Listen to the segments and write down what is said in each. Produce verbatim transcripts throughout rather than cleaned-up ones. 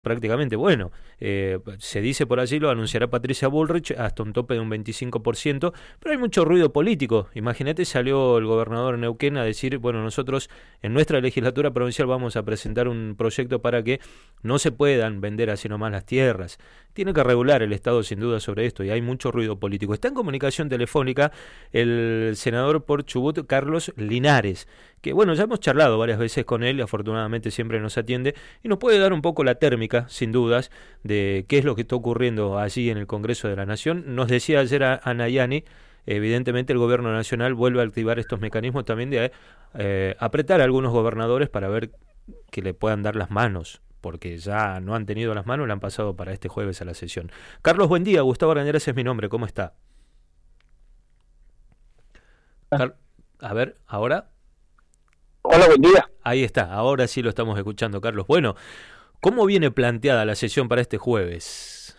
prácticamente, bueno, eh, se dice por allí, lo anunciará Patricia Bullrich, hasta un tope de un veinticinco por ciento, pero hay mucho ruido político. Imagínate, salió el gobernador de Neuquén a decir, bueno, nosotros en nuestra legislatura provincial vamos a presentar un proyecto para que no se puedan vender así nomás las tierras. Tiene que regular el Estado sin duda sobre esto, y hay mucho ruido político. Está en comunicación telefónica el senador por Chubut, Carlos Linares, que bueno, ya hemos charlado varias veces con él, y afortunadamente siempre nos atiende, y nos puede dar un poco la térmica, sin dudas, de qué es lo que está ocurriendo allí en el Congreso de la Nación. Nos decía ayer a, a Nayani, evidentemente el gobierno nacional vuelve a activar estos mecanismos también de eh, apretar a algunos gobernadores para ver que le puedan dar las manos, porque ya no han tenido las manos, le han pasado para este jueves a la sesión. Carlos, buen día. Gustavo Arañares es mi nombre. ¿Cómo está? Car- a ver, ¿ahora? Hola, buen día. Ahí está, ahora sí lo estamos escuchando, Carlos. Bueno, ¿cómo viene planteada la sesión para este jueves?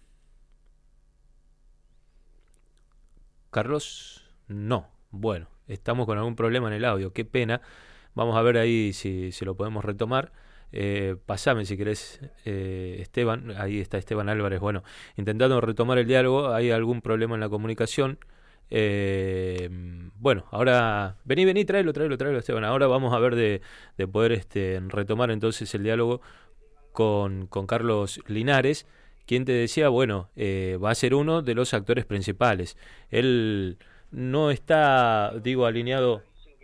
Carlos, no. Bueno, estamos con algún problema en el audio, qué pena. Vamos a ver ahí si, si lo podemos retomar. Eh, pasame si querés, eh, Esteban. Ahí está Esteban Álvarez. Bueno, intentando retomar el diálogo, hay algún problema en la comunicación. Eh, bueno, ahora vení, vení, tráelo, tráelo, tráelo, Esteban. Ahora vamos a ver de, de poder este, retomar entonces el diálogo con, con Carlos Linares, quien te decía, bueno, eh, va a ser uno de los actores principales. Él no está, digo, alineado.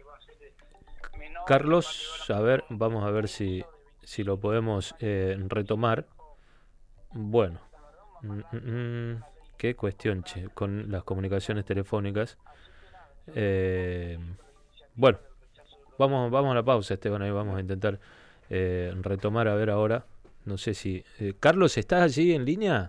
Carlos, a ver, vamos a ver si, si lo podemos eh, retomar. Bueno, mm, mm, qué cuestión, che, con las comunicaciones telefónicas. Eh, bueno, vamos, vamos a la pausa, Esteban, ahí vamos a intentar eh, retomar, a ver ahora. No sé si... Eh, Carlos, ¿estás allí en línea?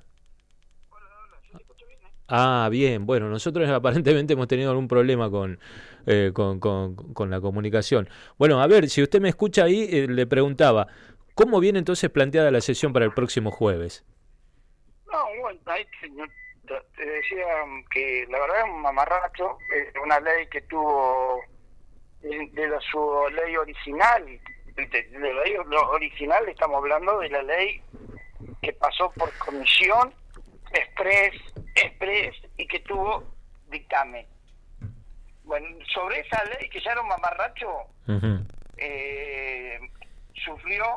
Ah, bien, bueno, nosotros aparentemente hemos tenido algún problema con, eh, con, con, con la comunicación. Bueno, a ver, si usted me escucha ahí, eh, le preguntaba, ¿cómo viene entonces planteada la sesión para el próximo jueves? No, bueno, ahí te, te decía que la verdad es un mamarracho, es una ley que tuvo de, de la, su ley original, de, de la ley original estamos hablando de la ley que pasó por comisión express, express y que tuvo dictamen. Bueno, sobre esa ley que ya era un mamarracho, uh-huh. eh, sufrió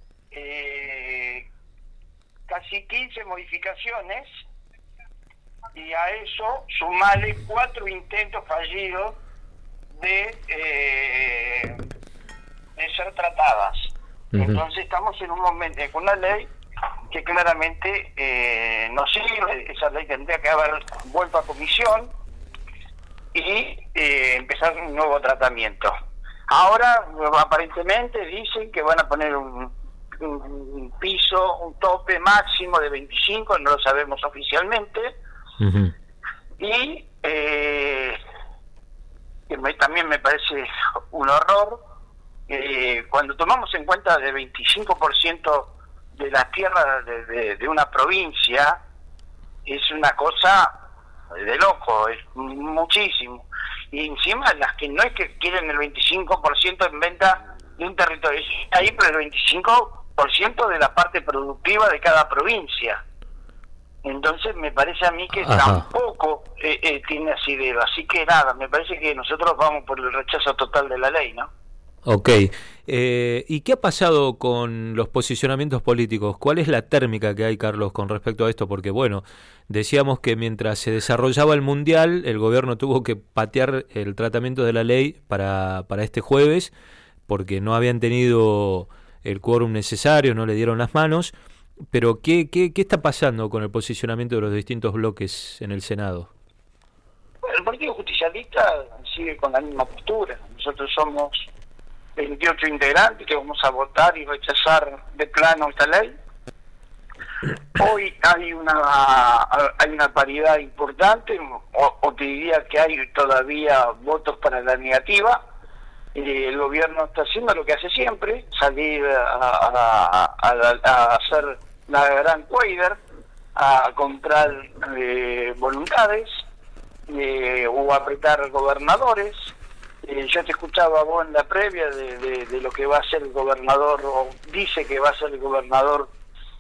eh, casi quince modificaciones, y a eso sumarle cuatro intentos fallidos de, eh, de ser tratadas. Uh-huh. Entonces estamos en un momento con una ley que claramente eh, no sirve. Esa ley tendría que haber vuelto a comisión y eh, empezar un nuevo tratamiento. Ahora aparentemente dicen que van a poner un, un, un piso, un tope máximo de veinticinco, no lo sabemos oficialmente. Uh-huh. Y eh, que me, también me parece un horror eh, cuando tomamos en cuenta de veinticinco por ciento de las tierras de, de, de una provincia, es una cosa de loco, es muchísimo. Y encima las que no es que quieren el veinticinco por ciento en venta de un territorio, es ahí por el veinticinco por ciento de la parte productiva de cada provincia. Entonces me parece a mí que Ajá. tampoco eh, eh, tiene asidero. Así que nada, me parece que nosotros vamos por el rechazo total de la ley, ¿no? Ok. Eh, ¿Y qué ha pasado con los posicionamientos políticos? ¿Cuál es la térmica que hay, Carlos, con respecto a esto? Porque, bueno, decíamos que mientras se desarrollaba el Mundial, el gobierno tuvo que patear el tratamiento de la ley para, para este jueves, porque no habían tenido el quórum necesario, no le dieron las manos. Pero, ¿qué, qué, qué está pasando con el posicionamiento de los distintos bloques en el Senado? Bueno, el Partido Justicialista sigue con la misma postura. Nosotros somos veintiocho integrantes que vamos a votar y rechazar de plano esta ley. Hoy hay una hay una paridad importante, o, o te diría que hay todavía votos para la negativa. Eh, el gobierno está haciendo lo que hace siempre, salir a, a, a, a hacer la gran cuader, a comprar eh, voluntades eh, o apretar gobernadores. Eh, yo te escuchaba a vos en la previa de, de, de lo que va a ser el gobernador, o dice que va a ser el gobernador